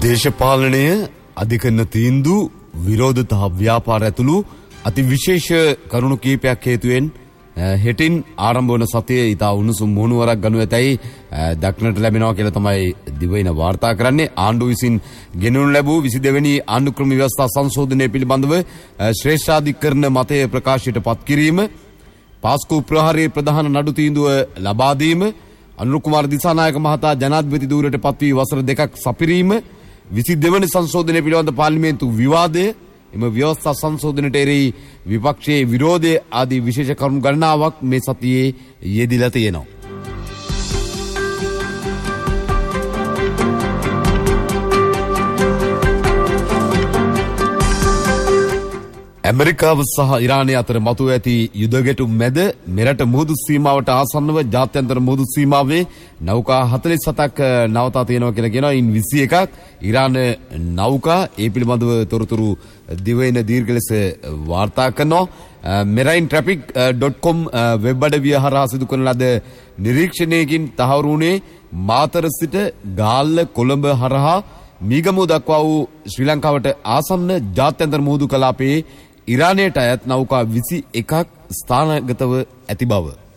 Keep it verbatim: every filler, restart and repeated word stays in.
දේශපාලනය අධිකරණ තීන්දුව විරෝධතා ව්‍යාපාර ඇතුළු අති විශේෂ කරුණු කීපයක් හේතුවෙන් හෙටින් ආරම්භ වන සතියේ ඉතා උණුසුම් මුහුණුවරක් ගනු ඇතැයි දක්නට ලැබෙනවා කියලා තමයි දිවයින වාර්තා කරන්නේ. ආණ්ඩුව විසින් ගෙනනු ලැබූ විසි දෙවැනි ආණ්ඩු ක්‍රම ව්‍යවස්ථා සංශෝධනය පිළිබඳව ශ්‍රේෂ්ඨාධිකරණ මතය ප්‍රකාශයට පත් කිරීම, පාස්කු ප්‍රහාරයේ ප්‍රධාන නඩු තීන්දුව ලබා දීම, අනුර කුමාර දිසානායක මහතා ජනාධිපති ධූරයට පත් වී වසර දෙකක් සපිරීම, විසි දෙවැනි සංශෝධනය පිළිබඳ පාර්ලිමේන්තු විවාදය, එම ව්‍යවස්ථා සංශෝධනයට එරෙහි විපක්ෂයේ විරෝධය ආදී විශේෂ කරුණු ගණනාවක් මේ සතියේ යෙදිලා තියෙනවා. ඇමරිකාව සහ ඉරානය අතර මතුව ඇති යුද ගැටුම් මැද මෙරට මුහුදු සීමාවට ආසන්නව ජාත්‍යන්තර මුහුදු සීමාවේ නෞකා හතළිස් හතක් නවතා තියෙනවා කියලා කියනවා. ඉන් විසි එකක් ඉරාන නෞකා. ඒ පිළිබඳව තොරතුරු දිවයින දීර්ඝ ලෙස වාර්තා කරනවා. මෙරයින් ට්‍රැෆික් ඩොට් කොම් වෙබ් අඩවිය හරහා සිදු කරන ලද නිරීක්ෂණයකින් තහවුරු වුණේ මාතර සිට ගාල්ල කොළඹ හරහා මීගමුව දක්වා වූ ශ්‍රී ලංකාවට ආසන්න ජාත්‍යන්තර මුහුදු කලාපයේ ඉරානයට අයත් නෞකා විසි එකක් ස්ථානගතව ඇති බව.